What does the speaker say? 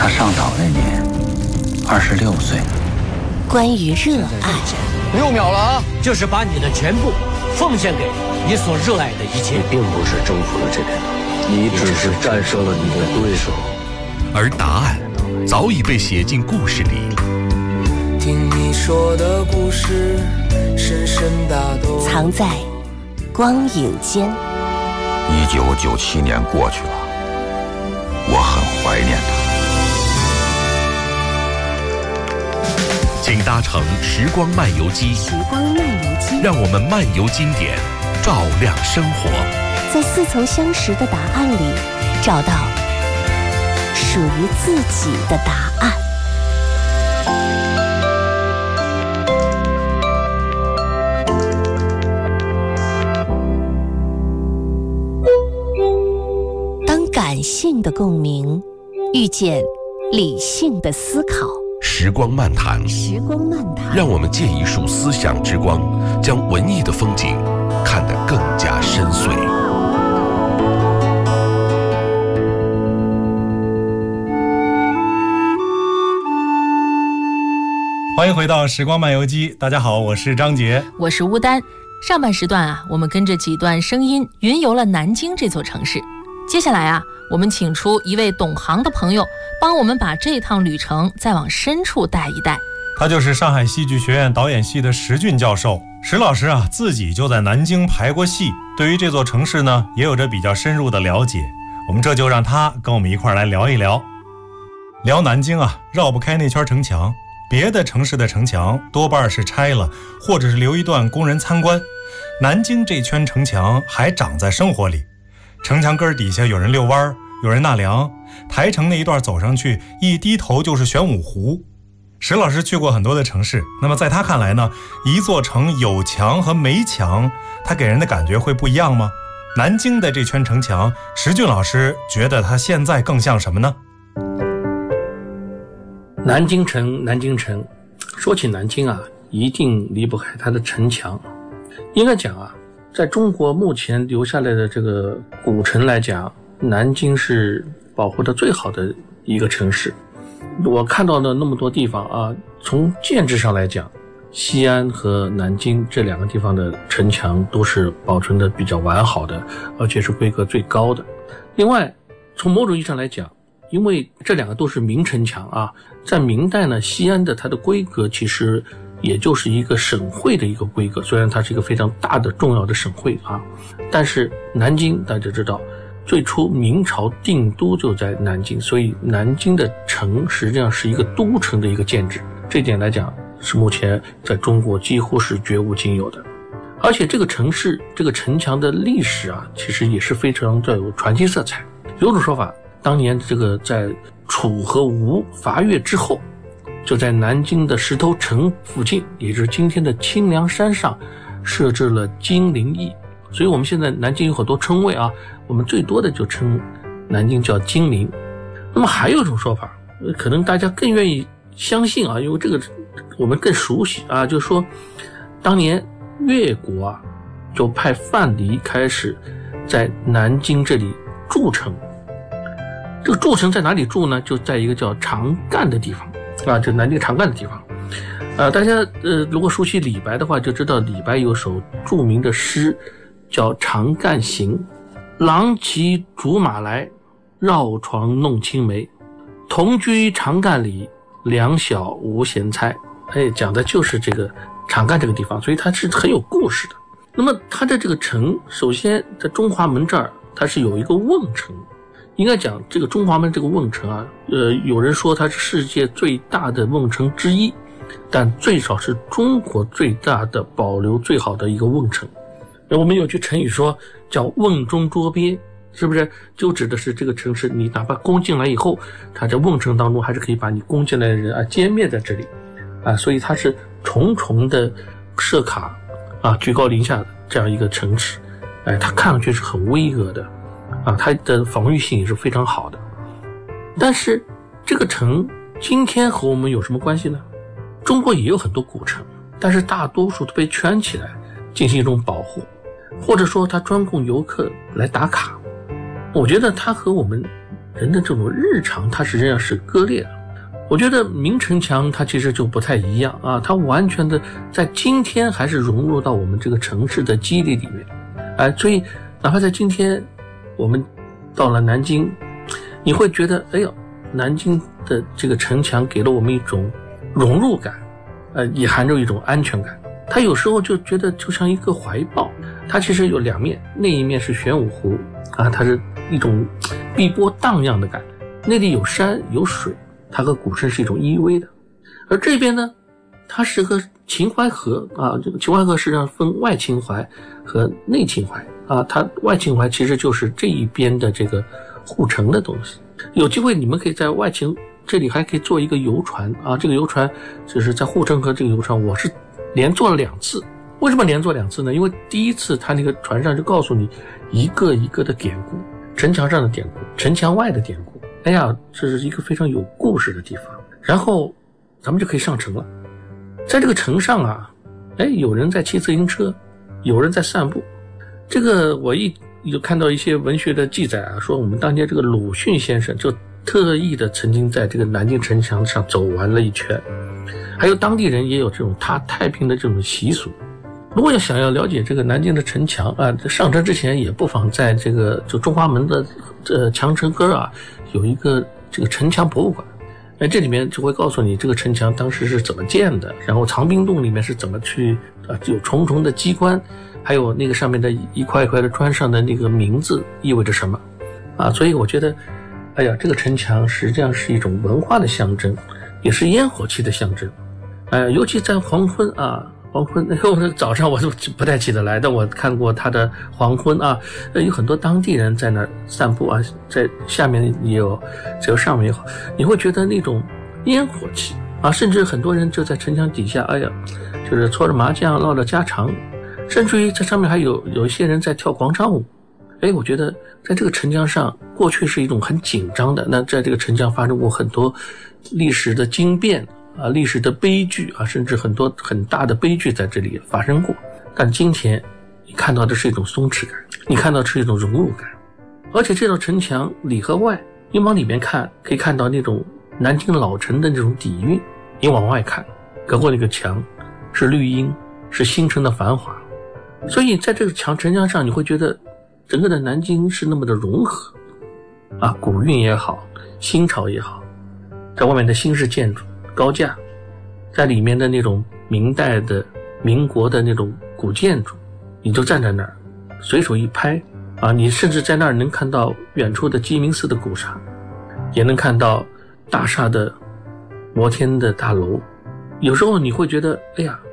他上岛那年26岁。 关于热爱 ，6秒了啊！就是把你的全部奉献给你所热爱的一切。 你并不是征服了这片岛，你只是战胜了你的对手。 而答案早已被写进故事里。 听你说的故事，深深打动。 藏在光影间。 1997年过去了，我很怀念他。 请搭乘时光漫游机，让我们漫游经典，照亮生活， 在似曾相识的答案里，找到属于自己的答案。当感性的共鸣遇见理性的思考， 时光漫谈，让我们借一束思想之光，将文艺的风景看得更加深邃。 欢迎回到时光漫游机，大家好，我是张杰， 我是乌丹。上半时段我们跟着几段声音云游了南京这座城市。接下来我们请出一位懂行的朋友，帮我们把这趟旅程再往深处带一带。 他就是上海戏剧学院导演系的石俊教授。石老师自己就在南京排过戏，对于这座城市呢，也有着比较深入的了解。我们这就让他跟我们一块来聊一聊。聊南京绕不开那圈城墙。别的城市的城墙多半是拆了，或者是留一段供人参观。南京这圈城墙还长在生活里。城墙根底下有人遛弯，有人纳凉，台城那一段走上去，一低头就是玄武湖。石老师去过很多的城市，那么在他看来呢，一座城有墙和没墙，它给人的感觉会不一样吗？南京的这圈城墙，石俊老师觉得它现在更像什么呢？ 南京城，说起南京一定离不开它的城墙。应该讲在中国目前留下来的这个古城来讲，南京是保护的最好的一个城市。我看到的那么多地方从建制上来讲，西安和南京这两个地方的城墙都是保存的比较完好的，而且是规格最高的。另外，从某种意义上来讲，因为这两个都是明城墙在明代呢，西安的它的规格其实也就是一个省会的一个规格，虽然它是一个非常大的重要的省会但是南京大家知道，最初明朝定都就在南京，所以南京的城实际上是一个都城的一个建制，这点来讲是目前在中国几乎是绝无仅有的。而且这个城市这个城墙的历史其实也是非常的有传奇色彩。有种说法，当年这个在楚和吴伐越之后，就在南京的石头城附近，也就是今天的清凉山上设置了金陵驿，所以我们现在南京有很多称谓我们最多的就称南京叫金陵。那么还有一种说法，可能大家更愿意相信因为这个我们更熟悉就是说当年越国就派范蠡开始在南京这里筑城。这个筑城在哪里筑呢？就在一个叫长干的地方就南京长干的地方。大家如果熟悉李白的话，就知道李白有首著名的诗叫《长干行》。郎骑竹马来，绕床弄青梅。同居长干里，两小无嫌猜。讲的就是这个长干这个地方，所以它是很有故事的。那么它的这个城，首先在中华门这儿，它是有一个瓮城。应该讲这个中华门这个瓮城有人说它是世界最大的瓮城之一，但最少是中国最大的保留最好的一个瓮城。我们有句成语说叫瓮中捉鳖，是不是就指的是这个城市你哪怕攻进来以后，它在瓮城当中还是可以把你攻进来的人歼灭在这里所以它是重重的设卡居高临下的这样一个城池。它看上去是很巍峨的它的防御性也是非常好的。但是这个城今天和我们有什么关系呢？中国也有很多古城，但是大多数都被圈起来进行一种保护，或者说它专供游客来打卡。我觉得它和我们人的这种日常它实际上是割裂的。我觉得明城墙它其实就不太一样啊，它完全的在今天还是融入到我们这个城市的肌理里面。所以哪怕在今天我们到了南京，你会觉得南京的这个城墙给了我们一种融入感，也含着一种安全感。它有时候就觉得就像一个怀抱，它其实有两面，那一面是玄武湖啊，它是一种碧波荡漾的感，那里有山有水，它和古城是一种依偎的。而这边呢，它是个秦淮河啊，这个秦淮河实际上分外秦淮和内秦淮啊，它外秦淮其实就是这一边的这个护城的东西。有机会你们可以在外秦这里还可以坐一个游船啊，这个游船就是在护城河这个游船，我是连坐了2次。为什么连坐2次呢？因为第一次他那个船上就告诉你一个一个的典故，城墙上的典故，城墙外的典故，这是一个非常有故事的地方。然后咱们就可以上城了。在这个城上啊，有人在骑自行车，有人在散步。这个我有看到一些文学的记载啊，说我们当年这个鲁迅先生就特意的曾经在这个南京城墙上走完了一圈，还有当地人也有这种踏太平的这种习俗。如果想要了解这个南京的城墙啊，上城之前也不妨在这个就中华门的墙城根啊，有一个这个城墙博物馆。这里面就会告诉你这个城墙当时是怎么建的，然后藏兵洞里面是怎么去有重重的机关，还有那个上面的一块一块的砖上的那个名字意味着什么啊。所以我觉得这个城墙实际上是一种文化的象征，也是烟火气的象征。尤其在黄昏啊，早上我是不太起得来，但我看过它的黄昏啊，有很多当地人在那儿散步啊，在下面也有，只有上面也好，你会觉得那种烟火气啊，甚至很多人就在城墙底下，就是搓着麻将唠着家常，甚至于在上面还有一些人在跳广场舞。我觉得在这个城墙上，过去是一种很紧张的，那在这个城墙发生过很多历史的惊变啊，历史的悲剧啊，甚至很多很大的悲剧在这里发生过。但今天你看到的是一种松弛感，你看到的是一种融入感。而且这道城墙里和外，你往里面看可以看到那种南京老城的那种底蕴。你往外看，隔过那个墙是绿荫，是新城的繁华。所以在这个城墙上，你会觉得整个的南京是那么的融合啊，古韵也好，新潮也好，在外面的新式建筑高架，在里面的那种明代的民国的那种古建筑，你就站在那儿随手一拍啊，你甚至在那儿能看到远处的鸡鸣寺的古刹，也能看到大厦的摩天的大楼。有时候你会觉得